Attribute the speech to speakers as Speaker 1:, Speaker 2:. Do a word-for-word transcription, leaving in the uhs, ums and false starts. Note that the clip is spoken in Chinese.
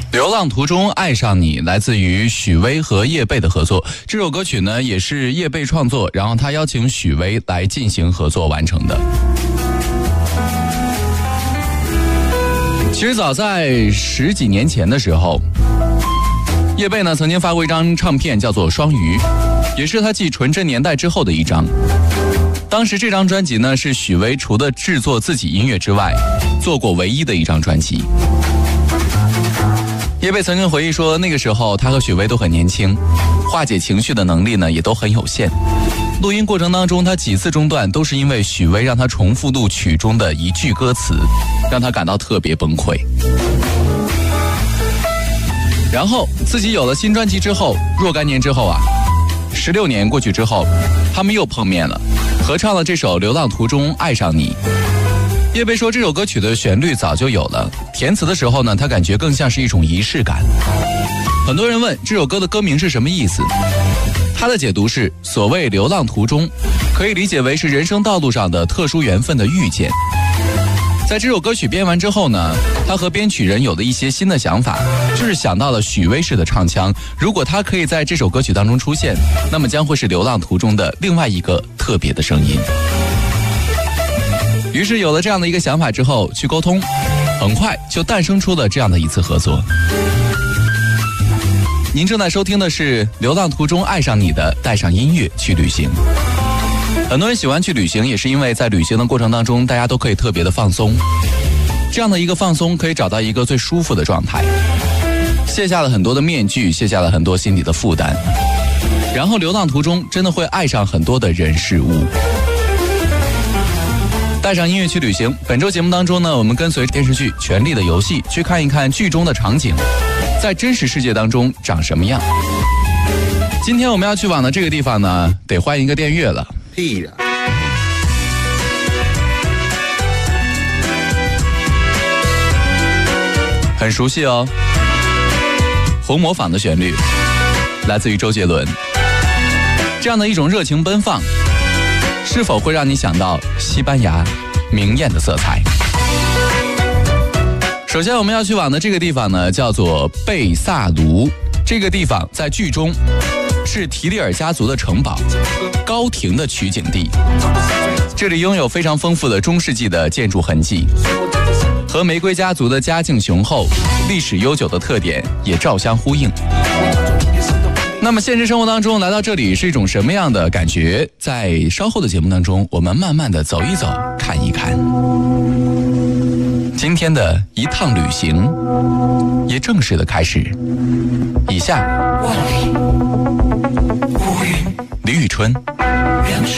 Speaker 1: 流浪途中爱上你来自于许巍和叶蓓的合作，这首歌曲呢也是叶蓓创作，然后他邀请许巍来进行合作完成的。其实早在十几年前的时候，叶蓓呢曾经发过一张唱片叫做《双鱼》，也是他继《纯真年代》之后的一张。当时这张专辑呢是许巍除了制作自己音乐之外做过唯一的一张专辑。叶蓓曾经回忆说，那个时候他和许巍都很年轻，化解情绪的能力呢也都很有限。录音过程当中，他几次中断都是因为许巍让他重复录曲中的一句歌词，让他感到特别崩溃。然后自己有了新专辑之后，若干年之后啊，十六年过去之后，他们又碰面了，合唱了这首《流浪途中爱上你》。叶蓓说，这首歌曲的旋律早就有了，填词的时候呢，他感觉更像是一种仪式感。很多人问这首歌的歌名是什么意思，他的解读是，所谓流浪途中，可以理解为是人生道路上的特殊缘分的遇见。在这首歌曲编完之后呢，他和编曲人有了一些新的想法，就是想到了许巍式的唱腔，如果他可以在这首歌曲当中出现，那么将会是流浪途中的另外一个特别的声音。于是有了这样的一个想法之后去沟通，很快就诞生出了这样的一次合作。您正在收听的是《流浪途中爱上你》的带上音乐去旅行。很多人喜欢去旅行，也是因为在旅行的过程当中，大家都可以特别的放松。这样的一个放松可以找到一个最舒服的状态，卸下了很多的面具，卸下了很多心理的负担，然后流浪途中真的会爱上很多的人事物。带上音乐去旅行，本周节目当中呢，我们跟随电视剧《权力的游戏》去看一看剧中的场景在真实世界当中长什么样。今天我们要去往的这个地方呢，得换一个电乐了。
Speaker 2: 屁的，
Speaker 1: 很熟悉哦，红模仿的旋律来自于周杰伦。这样的一种热情奔放，是否会让你想到西班牙明艳的色彩？首先我们要去往的这个地方呢，叫做贝萨卢。这个地方在剧中是提利尔家族的城堡高庭的取景地，这里拥有非常丰富的中世纪的建筑痕迹，和玫瑰家族的家境雄厚、历史悠久的特点也照相呼应。那么现实生活当中来到这里是一种什么样的感觉？在稍后的节目当中，我们慢慢的走一走，看一看。今天的一趟旅行也正式的开始。以下，李宇春。